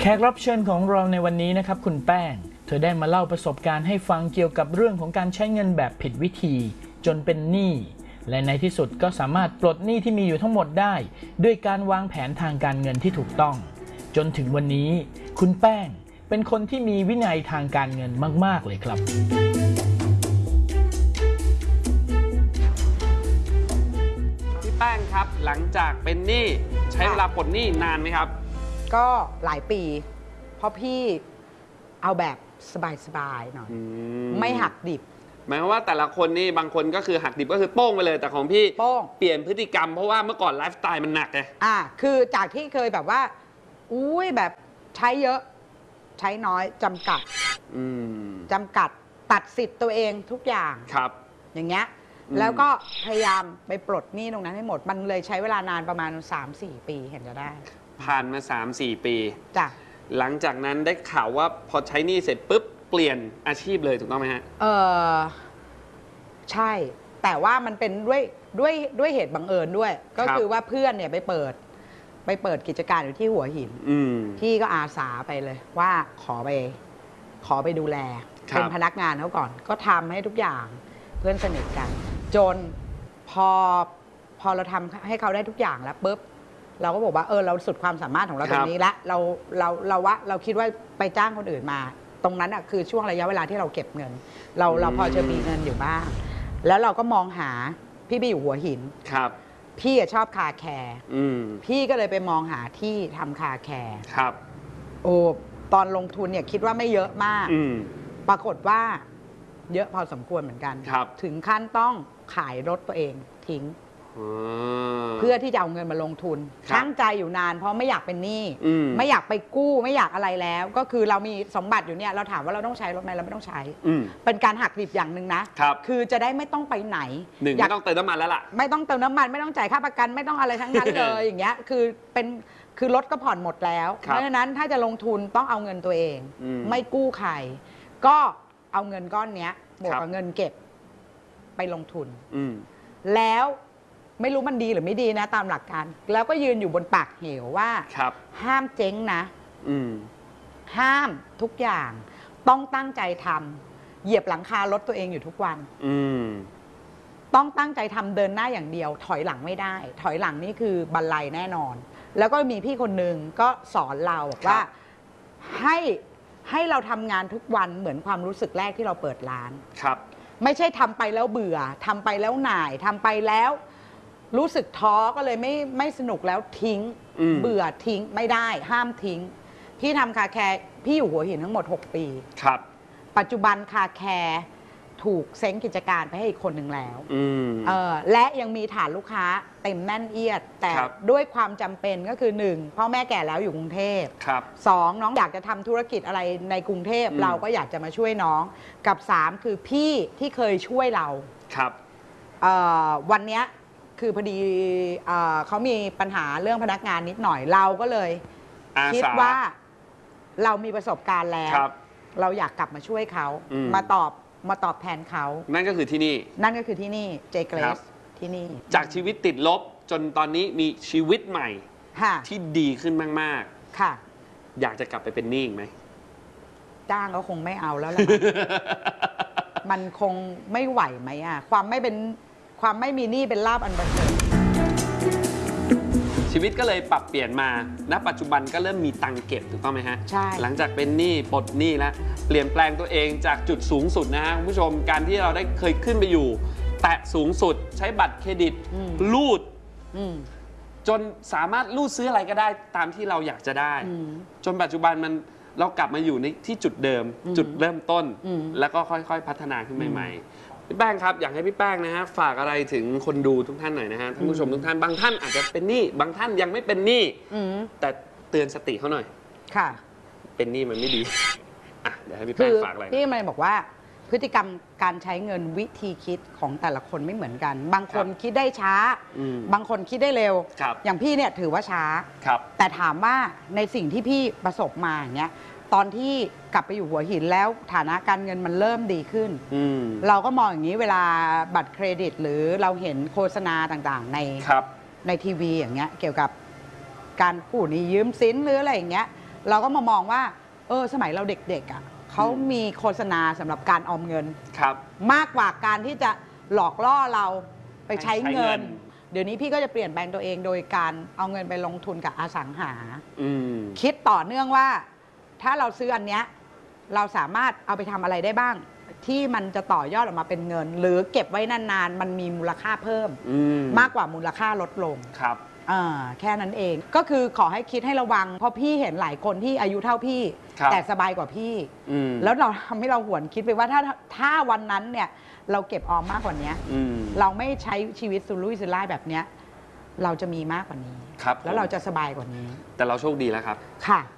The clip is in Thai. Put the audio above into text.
กรับเชิญของเราในวันนี้นะครับคุณแป้งเธอได้มาเล่าประสบการณ์ให้ฟังเกี่ยวกับเรื่องของการใช้เงินแบบผิดวิธีจนเป็นหนี้และในที่สุดก็สามารถปลดหนี้ที่มีอยู่ทั้งหมดได้ด้วยการวางแผนทางการเงินที่ถูกต้องจนถึงวันนี้คุณแป้งเป็นคนที่มีวินัยทางการเงินมากๆเลยครับพี่แป้งครับหลังจากเป็นหนี้ใช้เวลาปลดหนี้นานไหมครับก็หลายปีเพราะพี่เอาแบบสบายๆหน่อยไม่หักดิบหมายความว่าแต่ละคนนี่บางคนก็คือหักดิบก็คือโป้งไปเลยแต่ของพี่โป้งเปลี่ยนพฤติกรรมเพราะว่าเมื่อก่อนไลฟ์สไตล์มันหนักไงคือจากที่เคยแบบว่าอุ้ยแบบใช้เยอะใช้น้อยจำกัดตัดสิทธิ์ตัวเองทุกอย่างครับอย่างเงี้ยแล้วก็พยายามไปปลดหนี้ตรงนั้นให้หมดมันเลยใช้เวลานานประมาณ 3-4 ปีเห็นจะได้ผ่านมา 3-4 ปีจ้ะหลังจากนั้นได้ข่าวว่าพอใช้หนี้เสร็จปุ๊บเปลี่ยนอาชีพเลยถูกต้องไหมฮะใช่แต่ว่ามันเป็นด้วยเหตุบังเอิญด้วยก็คือว่าเพื่อนเนี่ยไปเปิดกิจการอยู่ที่หัวหินพี่ก็อาสาไปเลยว่าขอไปดูแลเป็นพนักงานเขาก่อนก็ทำให้ทุกอย่างเพื่อนสนิทกันจนพอเราทำให้เขาได้ทุกอย่างแล้วปุ๊บเราก็บอกว่าเราสุดความสามารถของเราตรงนี้แล้วเราคิดว่าไปจ้างคนอื่นมาตรงนั้นคือช่วงระยะเวลาที่เราเก็บเงินเราพอจะมีเงินอยู่บ้างแล้วเราก็มองหาพี่ไปอยู่หัวหินครับพี่ชอบคาแคร์พี่ก็เลยไปมองหาที่ทำคาแคร์ครับตอนลงทุนเนี่ยคิดว่าไม่เยอะมากปรากฏว่าเยอะพอสมควรเหมือนกันถึงขั้นต้องขายรถตัวเองทิ้งเพื่อที่จะเอาเงินมาลงทุนชั่งใจอยู่นานเพราะไม่อยากเป็นหนี้ไม่อยากไปกู้ไม่อยากอะไรแล้วก็คือเรามีสมบัติอยู่เนี่ยเราถามว่าเราต้องใช้รถไหมเราไม่ต้องใช้เป็นการหักดิบอย่างหนึ่งนะคือจะได้ไม่ต้องไปไหนไม่ต้องเติมน้ำมันแล้วล่ะไม่ต้องเติมน้ำมันไม่ต้องจ่ายค่าประกันไม่ต้องอะไรทั้งนั้นเลยอย่างเงี้ยคือรถก็ผ่อนหมดแล้วเพราะฉะนั้นถ้าจะลงทุนต้องเอาเงินตัวเองไม่กู้ใครก็เอาเงินก้อนนี้บวกกับเงินเก็บไปลงทุนแล้วไม่รู้มันดีหรือไม่ดีนะตามหลักการแล้วก็ยืนอยู่บนปากเหวว่าห้ามเจ๊งนะห้ามทุกอย่างต้องตั้งใจทำเหยียบหลังคารถตัวเองอยู่ทุกวันต้องตั้งใจทำเดินหน้าอย่างเดียวถอยหลังไม่ได้ถอยหลังนี่คือบันไลแน่นอนแล้วก็มีพี่คนหนึ่งก็สอนเราบอกว่าให้เราทำงานทุกวันเหมือนความรู้สึกแรกที่เราเปิดร้านไม่ใช่ทำไปแล้วเบื่อทำไปแล้วหน่ายทำไปแล้วรู้สึกท้อก็เลยไม่สนุกแล้วทิ้งเบื่อทิ้งไม่ได้ห้ามทิ้งพี่ทำคาแคร์พี่อยู่หัวหินทั้งหมด6 ปีครับปัจจุบันคาแคร์ถูกเซ้งกิจการไปให้อีกคนหนึ่งแล้วและยังมีฐานลูกค้าเต็มแน่นเอียดแต่ด้วยความจำเป็นก็คือ1พ่อแม่แก่แล้วอยู่กรุงเทพ2น้องอยากจะทำธุรกิจอะไรในกรุงเทพเราก็อยากจะมาช่วยน้องกับ3คือพี่ที่เคยช่วยเราครับวันนี้คือพอดีเขามีปัญหาเรื่องพนักงานนิดหน่อยเราก็เลยคิดว่าเรามีประสบการณ์แล้วเราอยากกลับมาช่วยเขามาตอบแทนเขานั่นก็คือที่นี่เจเกรสที่นี่จากชีวิตติดลบจนตอนนี้มีชีวิตใหม่ที่ดีขึ้นมากๆค่ะอยากจะกลับไปเป็นหนี้อีกไหมจ้างก็คงไม่เอาแล้วล่ะ มันคงไม่ไหวไหมความไม่มีหนี้เป็นลาภอันประเสริฐชีวิตก็เลยปรับเปลี่ยนมาณปัจจุบันก็เริ่มมีตังค์เก็บถูกต้องไหมฮะใช่หลังจากเป็นหนี้ปลดหนี้แล้วเปลี่ยนแปลงตัวเองจากจุดสูงสุดนะฮะคุณผู้ชมการที่เราได้เคยขึ้นไปอยู่แตะสูงสุดใช้บัตรเครดิตรูดจนสามารถรูดซื้ออะไรก็ได้ตามที่เราอยากจะได้จนปัจจุบันเรากลับมาอยู่ในที่จุดเดิมจุดเริ่มต้นแล้วก็ค่อยๆพัฒนาขึ้นใหม่ๆพี่แป้งครับอยากให้พี่แป้งนะฮะฝากอะไรถึงคนดูทุกท่านหน่อยนะฮะท่านผู้ชมทุกท่านบางท่านอาจจะเป็นหนี้บางท่านยังไม่เป็นหนี้แต่เตือนสติเขาหน่อยค่ะเป็นหนี้มันไม่ดีเดี๋ยวให้พี่แป้งฝากอะไรพี่มันบอกว่าพฤติกรรมการใช้เงินวิธีคิดของแต่ละคนไม่เหมือนกันบางคนคิดได้ช้าบางคนคิดได้เร็วอย่างพี่เนี่ยถือว่าช้าแต่ถามว่าในสิ่งที่พี่ประสบมาอย่างเงี้ยตอนที่กลับไปอยู่หัวหินแล้วฐานะการเงินมันเริ่มดีขึ้นเราก็มองอย่างนี้เวลาบัตรเครดิตหรือเราเห็นโฆษณาต่างๆในทีวีอย่างเงี้ยเกี่ยวกับการกู้หนี้ยืมสินหรืออะไรอย่างเงี้ยเราก็มามองว่าสมัยเราเด็กๆอ่ะเขามีโฆษณาสำหรับการออมเงินครับมากกว่าการที่จะหลอกล่อเราไปใช้เงินใช้เงินเดี๋ยวนี้พี่ก็จะเปลี่ยนแปลงตัวเองโดยการเอาเงินไปลงทุนกับอสังหา คิดต่อเนื่องว่าถ้าเราซื้ออันเนี้ยเราสามารถเอาไปทำอะไรได้บ้าง ที่มันจะต่อยอดออกมาเป็นเงิน หรือเก็บไว้นานๆมันมีมูลค่าเพิ่มมากกว่ามูลค่าลดลงครับแค่นั้นเองก็คือขอให้คิดให้ระวังเพราะพี่เห็นหลายคนที่อายุเท่าพี่ แต่สบายกว่าพี่แล้วเราทำให้เราหวนคิดไปว่าถ้าวันนั้นเนี่ยเราเก็บออมมากกว่านี้เราไม่ใช้ชีวิตสุรุ่ยสุร่ายแบบเนี้ยเราจะมีมากกว่านี้แล้วเราจะสบายกว่านี้แต่เราโชคดีแล้วครับค่ะ